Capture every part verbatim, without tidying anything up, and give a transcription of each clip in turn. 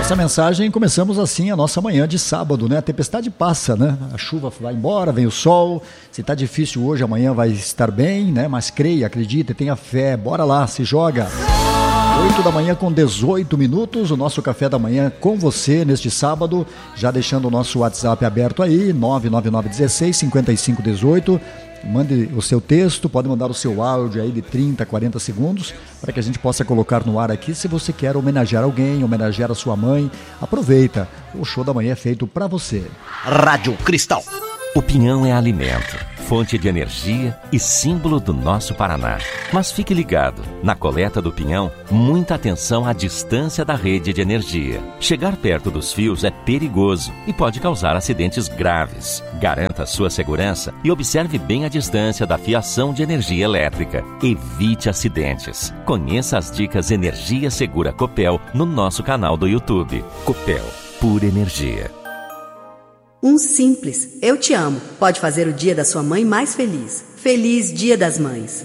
essa mensagem, começamos assim a nossa manhã de sábado, né? A tempestade passa, né? A chuva vai embora, vem o sol. Se tá difícil hoje, amanhã vai estar bem, né? Mas creia, acredita, tenha fé. Bora lá, se joga. oito da manhã com dezoito minutos, o nosso café da manhã com você neste sábado. Já deixando o nosso WhatsApp aberto aí, nove nove nove um seis, cinco cinco um oito. Mande o seu texto, pode mandar o seu áudio aí de trinta, quarenta segundos para que a gente possa colocar no ar aqui. Se você quer homenagear alguém, homenagear a sua mãe, aproveita. O show da manhã é feito para você. Rádio Cristal. O pinhão é alimento, fonte de energia e símbolo do nosso Paraná. Mas fique ligado, na coleta do pinhão, muita atenção à distância da rede de energia. Chegar perto dos fios é perigoso e pode causar acidentes graves. Garanta sua segurança e observe bem a distância da fiação de energia elétrica. Evite acidentes. Conheça as dicas Energia Segura Copel no nosso canal do YouTube. Copel, pura energia. Um simples "eu te amo" pode fazer o dia da sua mãe mais feliz. Feliz Dia das Mães.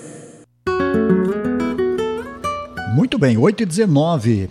Muito bem, oito e dezenove.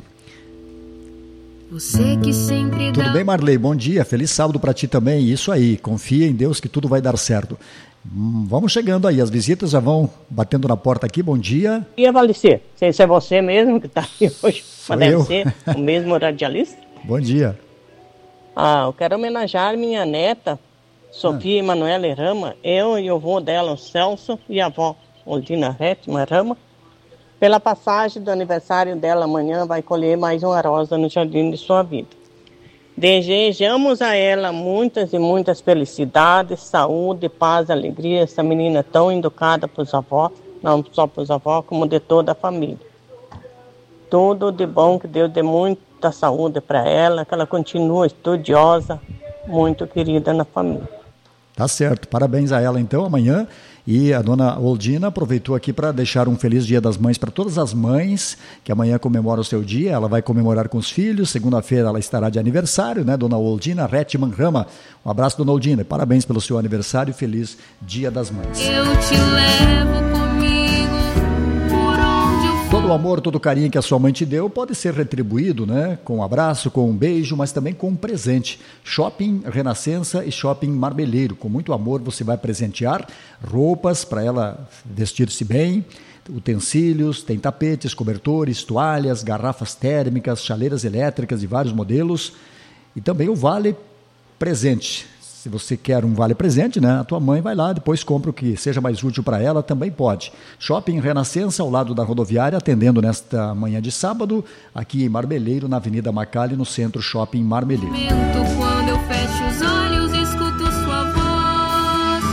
Você que sempre dá... Tudo bem, Marley? Bom dia, feliz sábado para ti também. Isso aí, confia em Deus que tudo vai dar certo. Hum, vamos chegando aí, as visitas já vão batendo na porta aqui. Bom dia. Bom dia, Valicer. Se é você mesmo que está aqui hoje, Sou deve eu. ser o mesmo radialista. Bom dia. Ah, eu quero homenagear minha neta, Sofia ah. Emanuele Rama, eu e o avô dela, o Celso, e a avó, Oldina Rettman Rama. Pela passagem do aniversário dela, amanhã vai colher mais uma rosa no jardim de sua vida. Desejamos a ela muitas e muitas felicidades, saúde, paz, alegria, essa menina tão educada para os avós, não só para os avós, como de toda a família. Tudo de bom, que Deus dê muita saúde para ela, que ela continue estudiosa, muito querida na família. Tá certo, parabéns a ela então amanhã. E a dona Oldina aproveitou aqui para deixar um feliz Dia das Mães para todas as mães que amanhã comemoram o seu dia. Ela vai comemorar com os filhos, segunda-feira ela estará de aniversário, né, dona Oldina Rettman Rama. Um abraço, dona Oldina, parabéns pelo seu aniversário e feliz Dia das Mães. Eu te levo comigo por onde eu for. Todo o amor, todo o carinho que a sua mãe te deu pode ser retribuído, né? Com um abraço, com um beijo, mas também com um presente. Shopping Renascença e Shopping Marmeleiro. Com muito amor você vai presentear roupas para ela vestir-se bem, utensílios, tem tapetes, cobertores, toalhas, garrafas térmicas, chaleiras elétricas de vários modelos e também o vale presente. Se você quer um vale presente, né? A tua mãe vai lá, depois compra o que seja mais útil para ela, também pode. Shopping Renascença, ao lado da rodoviária, atendendo nesta manhã de sábado, aqui em Marmeleiro, na Avenida Macalli, no Centro Shopping Marmeleiro. Quando eu fecho os olhos, escuto sua voz,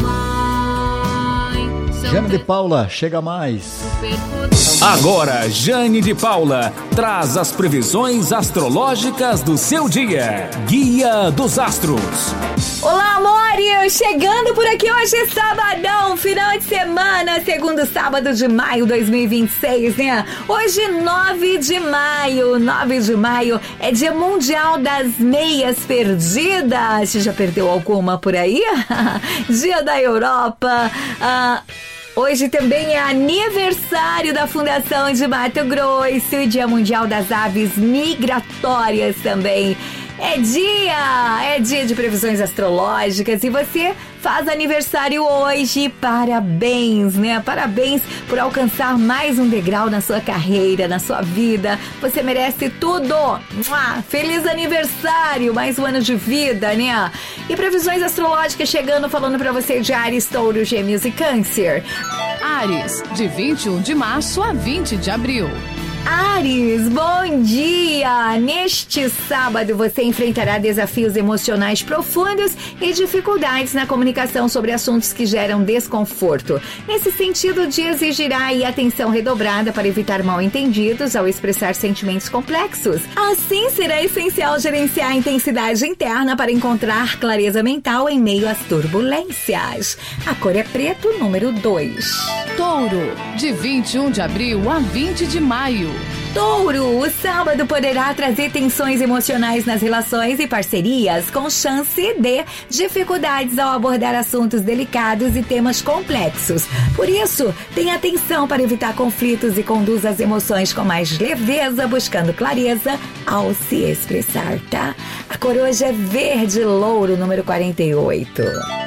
mãe. Jane de Paula, chega mais. Agora, Jane de Paula traz as previsões astrológicas do seu dia. Guia dos Astros. Olá, amores! Chegando por aqui hoje, sabadão, final de semana, segundo sábado de maio de dois mil e vinte e seis, né? Hoje, nove de maio. nove de maio é Dia Mundial das Meias Perdidas. Você já perdeu alguma por aí? Dia da Europa. Ah... Hoje também é aniversário da Fundação de Mato Grosso e Dia Mundial das Aves Migratórias também. É dia, é dia de previsões astrológicas e você faz aniversário hoje. Parabéns, né? Parabéns por alcançar mais um degrau na sua carreira, na sua vida. Você merece tudo. Feliz aniversário, mais um ano de vida, né? E previsões astrológicas chegando, falando pra você de Áries, Touro, Gêmeos e Câncer. Áries, de vinte e um de março a vinte de abril. Áries, bom dia! Neste sábado você enfrentará desafios emocionais profundos e dificuldades na comunicação sobre assuntos que geram desconforto. Nesse sentido, o dia exigirá aí atenção redobrada para evitar mal-entendidos ao expressar sentimentos complexos. Assim, será essencial gerenciar a intensidade interna para encontrar clareza mental em meio às turbulências. A cor é preto, número dois. Touro, de vinte e um de abril a vinte de maio. Touro, o sábado poderá trazer tensões emocionais nas relações e parcerias, com chance de dificuldades ao abordar assuntos delicados e temas complexos. Por isso, tenha atenção para evitar conflitos e conduza as emoções com mais leveza, buscando clareza ao se expressar, tá? A cor hoje é verde louro, número quarenta e oito.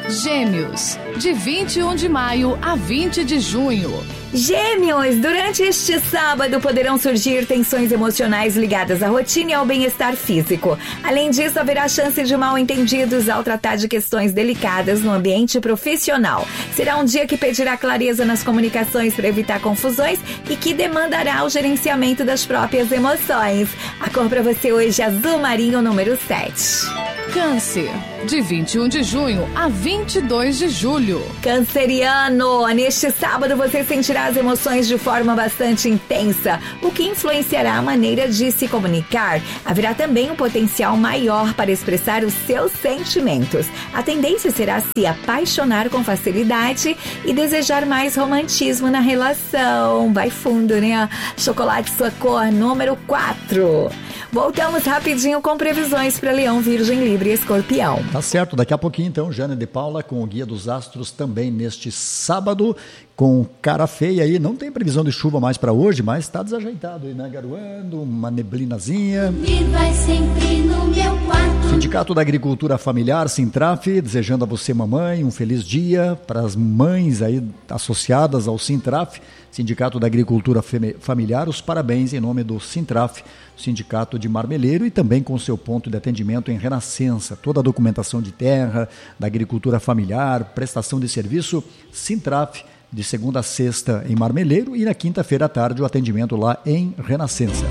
Gêmeos, de vinte e um de maio a vinte de junho. Gêmeos, durante este sábado poderão surgir tensões emocionais ligadas à rotina e ao bem-estar físico. Além disso, haverá chance de mal-entendidos ao tratar de questões delicadas no ambiente profissional. Será um dia que pedirá clareza nas comunicações para evitar confusões e que demandará o gerenciamento das próprias emoções. A cor para você hoje é azul marinho, número sete. Câncer, de vinte e um de junho a vinte e dois de julho. Canceriano, neste sábado você sentirá as emoções de forma bastante intensa, o que influenciará a maneira de se comunicar. Haverá também um potencial maior para expressar os seus sentimentos. A tendência será se apaixonar com facilidade e desejar mais romantismo na relação. Vai fundo, né? Chocolate, sua cor, número quatro. Voltamos rapidinho com previsões para Leão, Virgem, Libra e Escorpião. Tá certo, daqui a pouquinho então, Jane de Paula com o Guia dos Astros também neste sábado, com cara feia aí, não tem previsão de chuva mais para hoje, mas tá desajeitado aí, né, garoando, uma neblinazinha. E vai sempre no meu quarto. Sindicato da Agricultura Familiar, Sintraf, desejando a você, mamãe, um feliz dia para as mães aí associadas ao Sintraf, Sindicato da Agricultura Familiar, os parabéns em nome do Sintraf, Sindicato de Marmeleiro, e também com seu ponto de atendimento em Renascença. Toda a documentação de terra, da agricultura familiar, prestação de serviço, Sintraf, de segunda a sexta em Marmeleiro, e na quinta-feira à tarde o atendimento lá em Renascença.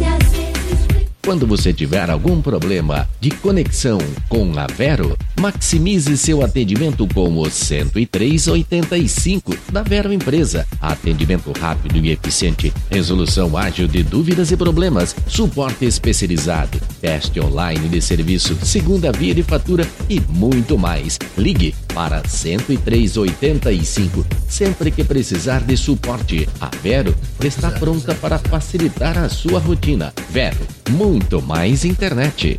Quando você tiver algum problema de conexão com a Vero, maximize seu atendimento com o cento e três oitenta e cinco da Vero Empresa. Atendimento rápido e eficiente, resolução ágil de dúvidas e problemas, suporte especializado, teste online de serviço, segunda via de fatura e muito mais. Ligue para cento e três oitenta e cinco sempre que precisar de suporte. A Vero está pronta para facilitar a sua rotina. Vero, muito mais internet.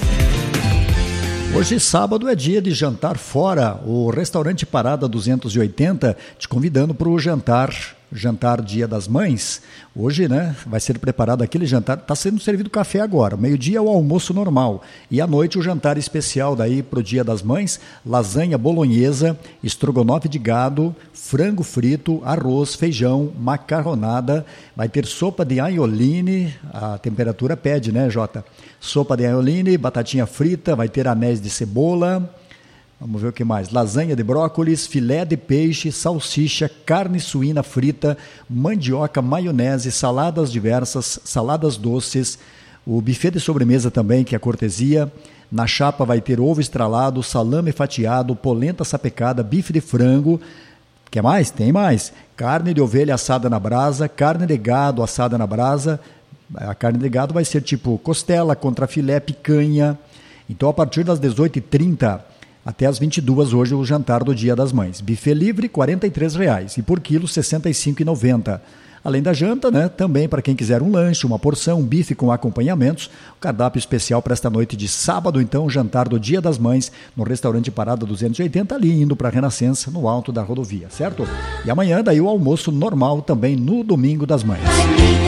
Hoje, sábado, é dia de jantar fora. O restaurante Parada duzentos e oitenta te convidando para o jantar, jantar Dia das Mães. Hoje, né, vai ser preparado aquele jantar, está sendo servido café agora, meio-dia o almoço normal. E à noite o jantar especial daí para o Dia das Mães, lasanha bolonhesa, estrogonofe de gado, frango frito, arroz, feijão, macarronada, vai ter sopa de aioline, a temperatura pede, né, Jota? Sopa de aioline, batatinha frita, vai ter anéis de cebola, vamos ver o que mais, lasanha de brócolis, filé de peixe, salsicha, carne suína frita, mandioca, maionese, saladas diversas, saladas doces, o buffet de sobremesa também, que é cortesia. Na chapa vai ter ovo estralado, salame fatiado, polenta sapecada, bife de frango. Quer mais? Tem mais. Carne de ovelha assada na brasa, carne de gado assada na brasa. A carne de gado vai ser tipo costela, contrafilé, picanha. Então, a partir das dezoito e trinta até as vinte e duas, hoje, o jantar do Dia das Mães. Buffet livre, quarenta e três reais. E por quilo, sessenta e cinco reais e noventa centavos. Além da janta, né, também para quem quiser um lanche, uma porção, um bife com acompanhamentos, o cardápio especial para esta noite de sábado, então, o jantar do Dia das Mães, no restaurante Parada duzentos e oitenta, ali indo para Renascença, no alto da rodovia, certo? E amanhã, daí, o almoço normal também no Domingo das Mães.